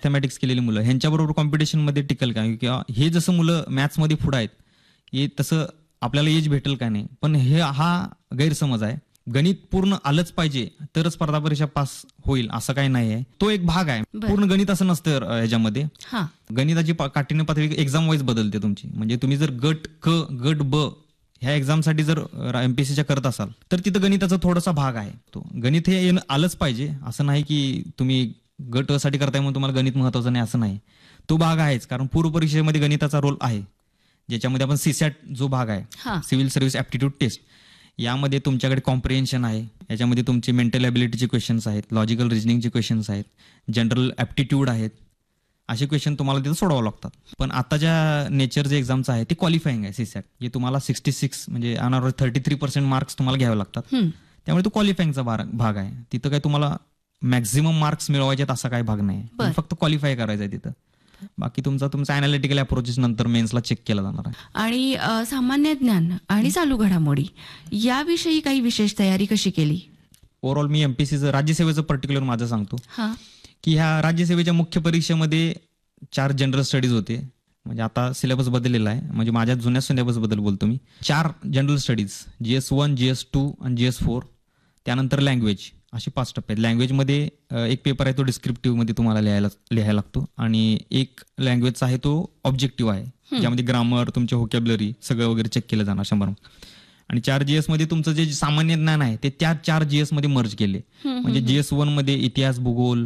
Mathematics केलेली मुलं ह्यांच्याबरोबर कॉम्पिटिशनमध्ये टिकल का, किंवा हे जसं मुलं मॅथ्समध्ये पुढे आहेत हे तसं आपल्याला एज भेटेल का नाही. पण हा गैरसमज आहे. गणित पूर्ण आलंच पाहिजे तरच स्पर्धा परीक्षा पास होईल असं काही नाही आहे. तो एक भाग आहे. पूर्ण गणित असं नसतं ह्याच्यामध्ये. गणिताची काठीण्य पातळी एक्झाम वाईज बदलते तुमची. म्हणजे तुम्ही जर गट क गट ब ह्या एक्झामसाठी जर एमपीएससीच्या करत असाल तर तिथं गणिताचा थोडासा भाग आहे. तो गणित हे आलंच पाहिजे असं नाही की तुम्ही गट साठी करताय म्हणून तुम्हाला गणित महत्वाचं नाही असं नाही. तो भाग आहेच, कारण पूर्व परीक्षेमध्ये गणिताचा रोल आहे. ज्याच्यामध्ये आपण सीसॅट जो भाग आहे, सिव्हिल सर्व्हिस ऍप्टिट्यूड टेस्ट, यामध्ये तुमच्याकडे कॉम्प्रिहेन्शन आहे. याच्यामध्ये तुमचे मेंटल ॲबिलिटीचे क्वेश्चन्स आहेत, लॉजिकल रिजनिंगचे क्वेश्चन्स आहेत, जनरल ॲप्टिट्यूड आहेत. असे क्वेश्चन तुम्हाला तिथं सोडवावं लागतात. पण आता ज्या नेचरचे एक्झामचं आहे ते क्वालिफाईंग आहे सीसॅट, जे तुम्हाला 66 म्हणजे 33% मार्क्स तुम्हाला घ्यावे लागतात. त्यामुळे तो क्वालिफाईंगचा भाग आहे. तिथं काय तुम्हाला मॅक्झिमम मार्क्स मिळवायचे असा काही भाग नाही, फक्त क्वालिफाय करायचं आहे तिथं. बाकी तुमचा अनालिटिकल अप्रोचेस नंतर मेन्सला चेक केला जाणार आहे. आणि सामान्य ज्ञान आणि चालू घडामोडी याविषयी काही विशेष तयारी कशी केली? ओव्हरऑल मी एमपीएससीचं राज्यसेवेचं पर्टिक्युलर माझं सांगतो की ह्या राज्यसेवेच्या मुख्य परीक्षेमध्ये 4 जनरल स्टडीज होते. म्हणजे आता सिलेबस बदललेला आहे, म्हणजे माझ्या जुन्या सिलेबस बद्दल बोलतो मी. 4 जनरल स्टडीज, GS1, GS2 आणि GS4. त्यानंतर लँग्वेज, असे 5 टप्पे आहेत. लँग्वेजमध्ये एक पेपर आहे तो डिस्क्रिप्टिव्ह मध्ये तुम्हाला लिहायला लागतो, आणि एक लँग्वेजचा आहे तो ऑब्जेक्टिव्ह आहे, ज्यामध्ये ग्रामर, तुमचे व्होकॅब्युलरी सगळं वगैरे चेक केलं जाणार 100. आणि 4 GS मध्ये तुमचं जे सामान्य ज्ञान आहे ते त्या 4 GS मध्ये मर्ज केले. म्हणजे GS1 मध्ये इतिहास, भूगोल,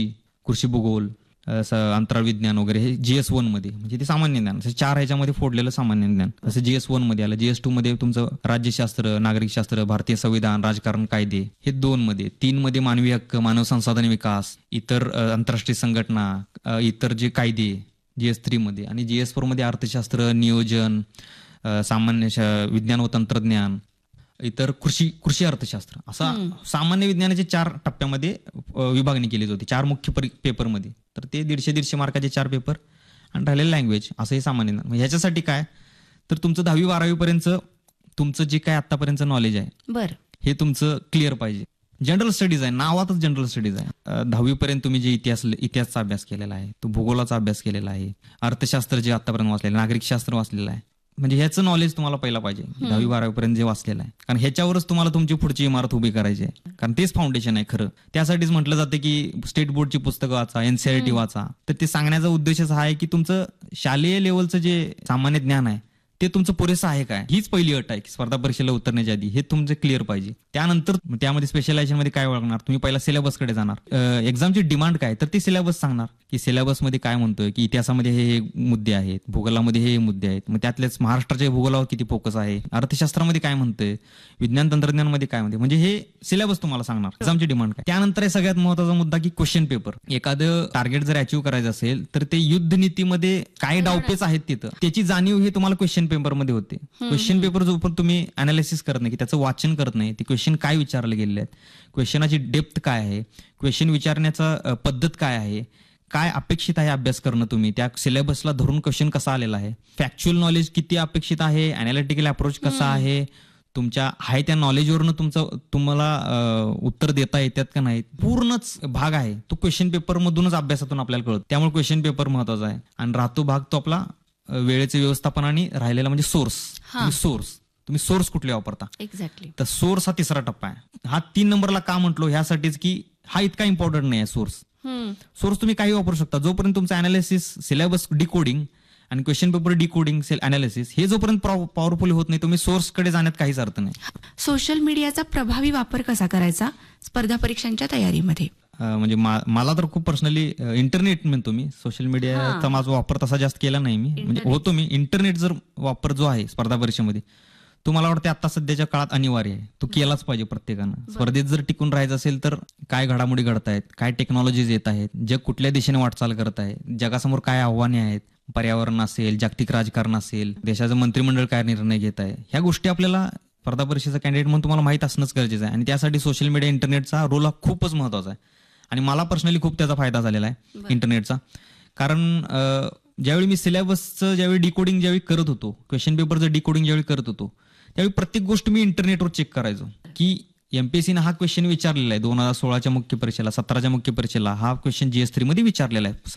कृषी भूगोल, अंतराळ विज्ञान वगैरे हे GS1 मध्ये, म्हणजे ते सामान्य ज्ञान 4 ह्याच्यामध्ये फोडलेलं सामान्य ज्ञान. जसं GS1 मध्ये आलं. GS2 मध्ये तुमचं राज्यशास्त्र, नागरिकशास्त्र, भारतीय संविधान, राजकारण, कायदे हे 2 मध्ये. 3 मध्ये मानवी हक्क, मानव संसाधन विकास, इतर आंतरराष्ट्रीय संघटना, इतर जे कायदे GS3 मध्ये. आणि GS4 मध्ये अर्थशास्त्र, नियोजन, सामान्य विज्ञान व तंत्रज्ञान, इतर कृषी अर्थशास्त्र, असा सामान्य विज्ञानाचे 4 टप्प्यामध्ये विभागणी केली होती 4 मुख्य पेपरमध्ये. तर ते 150 मार्काचे 4 पेपर, आणि राहिलेलं लँग्वेज असं हे सामान्य. ह्याच्यासाठी काय तर तुमचं 10वी-12वी पर्यंत तुमचं जे काय आतापर्यंत नॉलेज आहे हे तुमचं क्लिअर पाहिजे. जनरल स्टडीज आहे, नावातच जनरल स्टडीज आहे. 10वी पर्यंत तुम्ही जे इतिहासचा अभ्यास केलेला आहे, तो भूगोलाचा अभ्यास केलेला आहे, अर्थशास्त्र जे आतापर्यंत वाचलेलं, नागरिकशास्त्र वाचलेलं आहे. म्हणजे ह्याचं नॉलेज तुम्हाला पहिला पाहिजे 10वी-12वी पर्यंत जे वाचलेलं आहे, कारण ह्याच्यावरच तुम्हाला तुमची पुढची इमारत उभी करायची आहे. कारण तेच फाउंडेशन आहे खरं. त्यासाठीच म्हटलं जातं की स्टेट बोर्डची पुस्तकं वाचा, NCERT वाचा. तर ते सांगण्याचा उद्देशच हा आहे की तुमचं शालेय लेवलचं जे सामान्य ज्ञान आहे ते तुमचं पुरेसं आहे काय, हीच पहिली अट आहे की स्पर्धा परीक्षेला उतरण्याच्या आधी हे तुमचं क्लिअर पाहिजे. त्यानंतर त्यामध्ये स्पेशलायझेशन मध्ये काय ओळखणार, तुम्ही पहिला सिलेबसकडे जाणार. एक्झामची डिमांड काय तर ती सिलेबस सांगणार की सिलेबसमध्ये काय म्हणतोय, की इतिहासामध्ये हे मुद्दे आहेत, भूगोलामध्ये हे मुद्दे आहेत, मग त्यातलेच महाराष्ट्राच्या भूगोलावर किती फोकस आहे, अर्थशास्त्रामध्ये काय म्हणतंय, विज्ञान तंत्रज्ञानमध्ये काय म्हणते, म्हणजे हे सिलेबस तुम्हाला सांगणार एक्झामची डिमांड काय. त्यानंतर आहे सगळ्यात महत्वाचा मुद्दा की क्वेश्चन पेपर. एखादं टार्गेट जर अचीव्ह करायचं असेल तर ते युद्ध नीतीमध्ये काय डावपेच आहेत तिथं त्याची जाणीव हे तुम्हाला क्वेश्चन पेपरमध्ये होते. क्वेश्चन पेपर जो पण तुम्ही अनालिसिस करत नाही, की त्याचं वाचन करत नाही, ते क्वेश्चन काय विचारले गेले आहेत, क्वेश्चनाची डेप्थ काय आहे, क्वेश्चन विचारण्याचा पद्धत काय आहे, काय अपेक्षित आहे अभ्यास करणं, तुम्ही त्या सिलेबसला धरून क्वेश्चन कसा आलेला आहे, फॅक्च्युअल नॉलेज किती अपेक्षित आहे, अनालिटिकल अप्रोच कसा आहे, तुमच्या आहे त्या नॉलेजवरनं तुम्हाला उत्तर देता येतात का नाही, पूर्णच भाग आहे तो क्वेश्चन पेपर मधूनच अभ्यासातून आपल्याला कळत. त्यामुळे क्वेश्चन पेपर महत्वाचा आहे. आणि राहतो भाग तो आपला वेळेचे व्यवस्थापन आणि राहिलेला म्हणजे तुम्ही सोर्स कुठले वापरता. एक्झॅक्टली. तर सोर्स हा 3रा टप्पा आहे. हा 3 नंबरला का म्हटलो ह्यासाठीच की हा इतका इम्पॉर्टंट नाही आहे. सोर्स तुम्ही काही वापरू शकता जोपर्यंत तुमचं अनालिसिस, सिलेबस डिकोडिंग आणि क्वेश्चन पेपर डिकोडिंग, अनालिसिस हे जोपर्यंत पॉवरफुल होत नाही तुम्ही सोर्सकडे जाण्यात काहीच अर्थ नाही. सोशल मीडियाचा प्रभावी वापर कसा करायचा स्पर्धा परीक्षांच्या तयारीमध्ये? म्हणजे मला तर खूप पर्सनली इंटरनेट म्हणतो मी, सोशल मीडियाचा माझा वापर तसा जास्त केला नाही मी. म्हणजे होतो मी इंटरनेट जर वापर जो आहे स्पर्धा परीक्षेमध्ये तो मला वाटतं आता सध्याच्या काळात अनिवार्य आहे. तो केलाच पाहिजे प्रत्येकानं. स्पर्धेत जर टिकून राहायचं असेल तर काय घडामोडी घडतायत, काय टेक्नॉलॉजीज येत आहेत, जग कुठल्या दिशेने वाटचाल करत आहे, जगासमोर काय आव्हाने आहेत, पर्यावरण असेल, जागतिक राजकारण असेल, देशाचं मंत्रिमंडळ काय निर्णय घेत आहे, ह्या गोष्टी आपल्याला स्पर्धा परीक्षेचा कॅन्डिडेट म्हणून तुम्हाला माहित असणंच गरजेचं आहे. आणि त्यासाठी सोशल मीडिया, इंटरनेटचा रोल हा खूपच महत्वाचा आहे. आणि मला पर्सनली खूप त्याचा फायदा झालेला आहे इंटरनेटचा. कारण ज्यावेळी मी सिलेबसचं ज्यावेळी डिकोडिंग करत होतो, क्वेश्चन पेपरचं डिकोडिंग ज्यावेळी करत होतो, त्यावेळी प्रत्येक गोष्ट मी इंटरनेटवर चेक करायचो की एमपीएससीनं हा क्वेश्चन विचारलेला आहे 2016च्या मुख्य परीक्षेला, 17च्या मुख्य परीक्षेला हा क्वेश्चन GS3 मध्ये विचारलेला आहे.